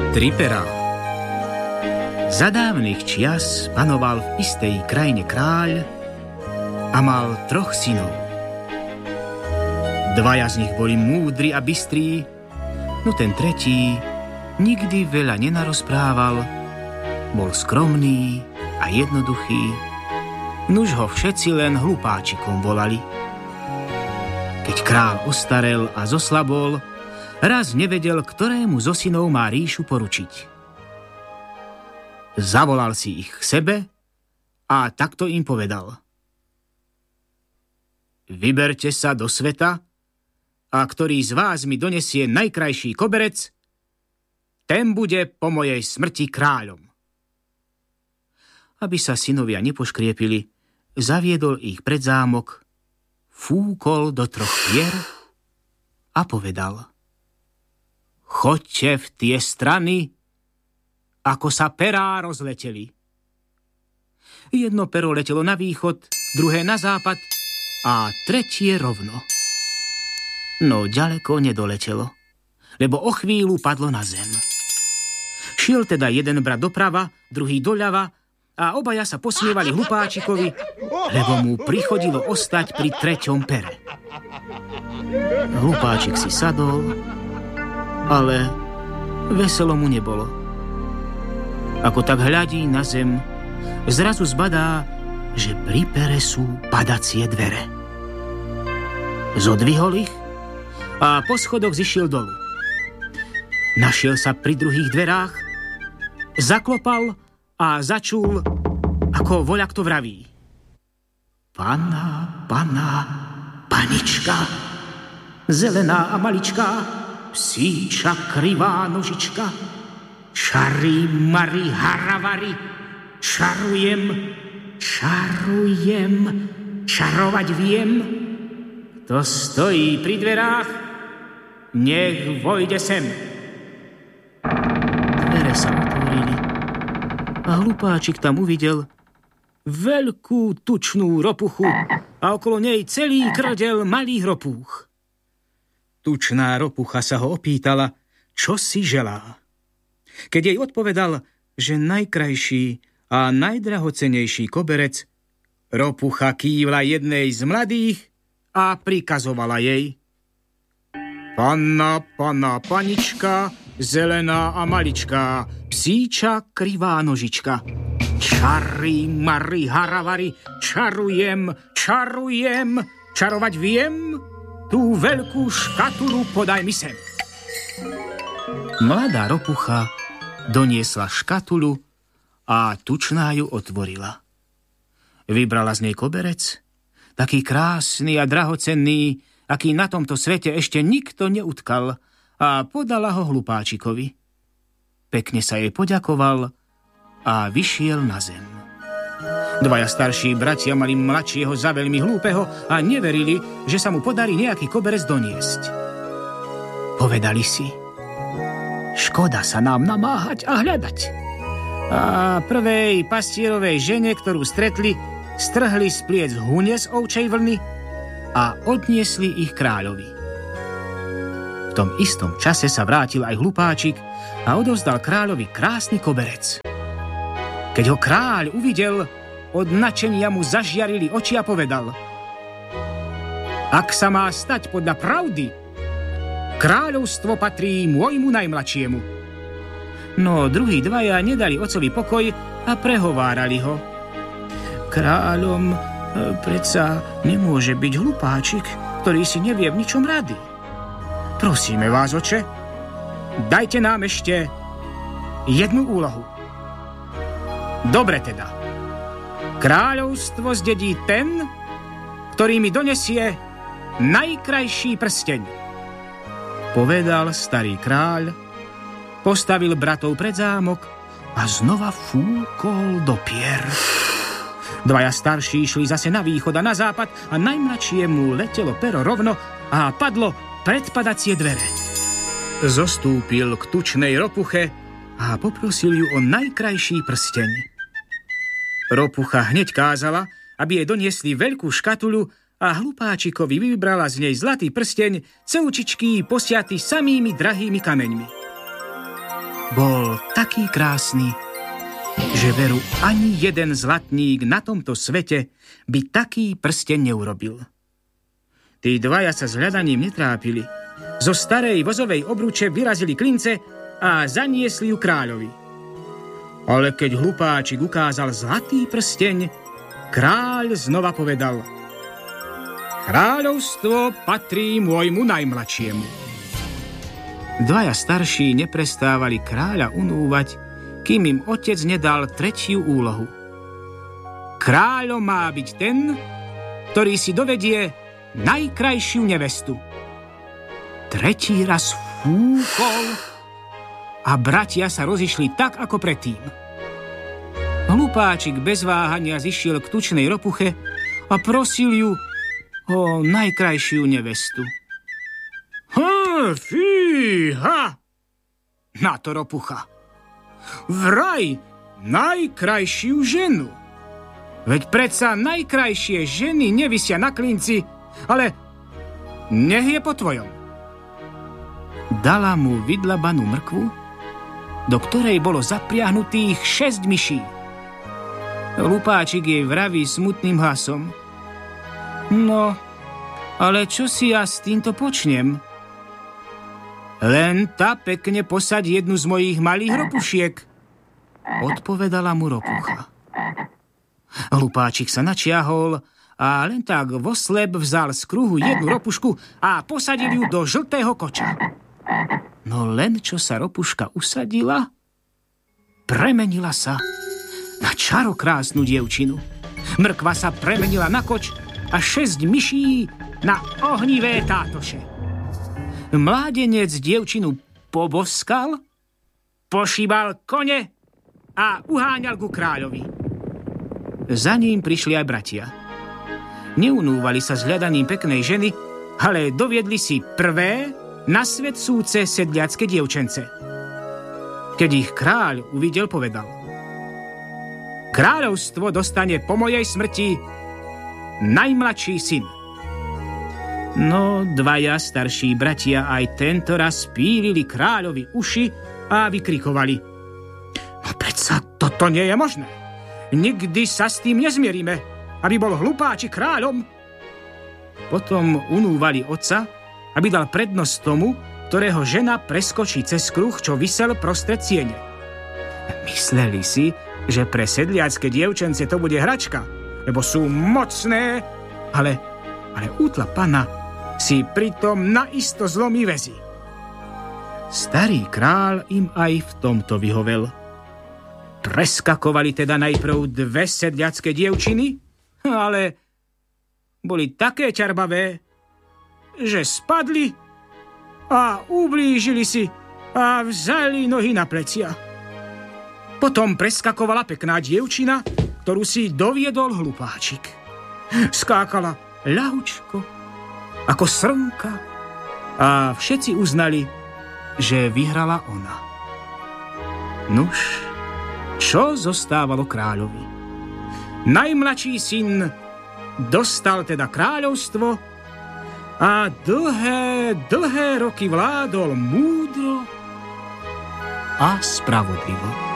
Tri perá. Za dávnych čias panoval v istej krajine kráľ a mal 3 synov. 2 z nich boli múdri a bystrí, no ten tretí nikdy veľa nenarozprával, bol skromný a jednoduchý, nuž ho všetci len hlupáčikom volali. Keď kráľ ostarel a zoslabol, raz nevedel, ktorému zo synov má ríšu poručiť. Zavolal si ich k sebe a takto im povedal. Vyberte sa do sveta a ktorý z vás mi donesie najkrajší koberec, ten bude po mojej smrti kráľom. Aby sa synovia nepoškriepili, zaviedol ich pred zámok, fúkol do 3 pier a povedal. Choďte v tie strany, ako sa perá rozleteli. Jedno pero letelo na východ, druhé na západ a tretie rovno. No ďaleko nedoletelo, lebo o chvíľu padlo na zem. Šiel teda jeden brat doprava, druhý doľava a obaja sa posmievali hlupáčikovi, lebo mu prichodilo ostať pri 3. pere. Hlupáčik si sadol, ale veselo mu nebolo. Ako tak hľadí na zem, zrazu zbadá, že pri pere sú padacie dvere. Zodvihol ich a po schodoch zišiel dolu. Našiel sa pri druhých dverách, zaklopal a začul, ako voľak to vraví. Pana, panička, zelená a maličká, psíča krivá nožička, čary, mary, haravary, čarujem, čarovať viem. Kto stojí pri dverách, nech vojde sem. Dvere sa otvorili a hlupáčik tam uvidel veľkú tučnú ropuchu a okolo nej celý krdel malých ropúch. Tučná ropucha sa ho opýtala, čo si želá. Keď jej odpovedal, že najkrajší a najdrahocenejší koberec, ropucha kývla jednej z mladých a prikazovala jej. Panna, panička, zelená a maličká, psíča krivá nožička, čary, mary, haravary, čarujem, čarovať viem. Tú veľkú škatulu podaj mi sem. Mladá ropucha doniesla škatulu a tučná ju otvorila. Vybrala z nej koberec, taký krásny a drahocenný, aký na tomto svete ešte nikto neutkal, a podala ho hlupáčikovi. Pekne sa jej poďakoval a vyšiel na zem. 2 starší bratia mali mladšieho za veľmi hlúpeho a neverili, že sa mu podarí nejaký koberec doniesť. Povedali si, škoda sa nám namáhať a hľadať. A prvej pastierovej žene, ktorú stretli, strhli z pliec hune z ovčej vlny a odniesli ich kráľovi. V tom istom čase sa vrátil aj hlupáčik a odovzdal kráľovi krásny koberec. Keď ho kráľ uvidel, od nadšenia mu zažiarili oči a povedal: Ak sa má stať podľa pravdy, kráľovstvo patrí môjmu najmladšiemu. No druhí 2 nedali ocovi pokoj a prehovárali ho. Kráľom predsa nemôže byť hlupáčik, ktorý si nevie v ničom rady. Prosíme vás, oče, dajte nám ešte jednu úlohu. Dobre teda. Kráľovstvo zdedí ten, ktorý mi donesie najkrajší prsteň. Povedal starý kráľ, postavil bratov pred zámok a znova fúkol do pier. 2 starší šli zase na východ a na západ a najmladšiemu letelo pero rovno a padlo pred padacie dvere. Zostúpil k tučnej ropuche a poprosil ju o najkrajší prsteň. Ropucha hneď kázala, aby jej doniesli veľkú škatulu a hlupáčikovi vybrala z nej zlatý prsteň, celúčičký posiatý samými drahými kameňmi. bol taký krásny, že veru ani jeden zlatník na tomto svete by taký prsteň neurobil. Tí dvaja sa s hľadaním netrápili. Zo starej vozovej obruče vyrazili klince a zaniesli ju kráľovi. Ale keď hlupáčik ukázal zlatý prsteň, kráľ znova povedal: Kráľovstvo patrí môjmu najmladšiemu. Dvaja starší neprestávali kráľa unúvať, kým im otec nedal tretiu úlohu. Kráľom má byť ten, ktorý si dovedie najkrajšiu nevestu. Tretí raz fúkol a bratia sa rozišli tak, ako predtým. Hlupáčik bez váhania zišiel k tučnej ropuche a prosil ju o najkrajšiu nevestu. Fíha! Na to ropucha. Vraj najkrajšiu ženu. Veď predsa najkrajšie ženy nevisia na klinci, ale nech je po tvojom. Dala mu vydlabanú mrkvu, do ktorej bolo zapriahnutých 6 myší. Hlupáčik jej vraví smutným hlasom: No, ale čo si ja s týmto počnem? Len tá pekne posaď jednu z mojich malých ropušiek, odpovedala mu ropucha. Hlupáčik sa načiahol a len tak vosleb vzal z kruhu jednu ropušku a posadil ju do žltého koča. No len čo sa ropuška usadila, premenila sa na čarokrásnu dievčinu. Mrkva sa premenila na koč a 6 myší na ohnivé tátoše. Mládenec dievčinu poboskal, pošíbal kone a uháňal ku kráľovi. Za ním prišli aj bratia. Neunúvali sa s hľadaním peknej ženy, ale doviedli si prvé na svet súce sedliacké dievčence. Keď ich kráľ uvidel, povedal: Kráľovstvo dostane po mojej smrti najmladší syn. No, dvaja starší bratia aj tento raz pílili kráľovi uši a vykrikovali: No predsa toto nie je možné. Nikdy sa s tým nezmierime, aby bol hlupáčik kráľom. Potom unúvali otca, aby dal prednosť tomu, ktorého žena preskočí cez kruh, čo visel prostred siene. Mysleli si, že pre sedliacké dievčence to bude hračka, lebo sú mocné, ale útla pana si pritom naisto zlomí väzy. Starý kráľ im aj v tomto vyhovel. Preskakovali teda najprv 2 sedliacké dievčiny, ale boli také ťarbavé, že spadli a ublížili si a vzali nohy na plecia. Potom preskakovala pekná dievčina, ktorú si doviedol hlupáčik. Skákala ľahučko, ako srnka, a všetci uznali, že vyhrala ona. Nuž, čo zostávalo kráľovi? Najmladší syn dostal teda kráľovstvo a dlhé roky vládol múdro a spravodlivo.